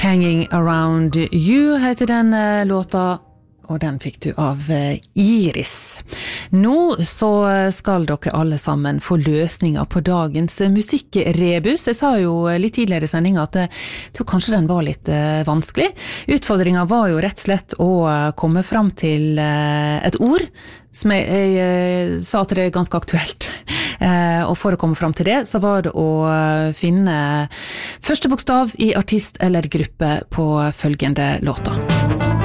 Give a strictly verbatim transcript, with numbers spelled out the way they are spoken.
Hanging Around You heter den eh, låta, og den fikk du av eh, Iris. Nå så skal dere alle sammen få løsninger på dagens eh, musikkrebus. Jeg sa jo litt tidligere i sendingen at jeg tror kanskje den var litt eh, vanskelig. Utfordringen var jo rett og slett å eh, komme frem til eh, et ord som jeg, jeg, jeg sa at det er ganske aktuelt. Eh, og for å komme frem til det, så var det å finne første bokstav i artist eller gruppe på følgende låter.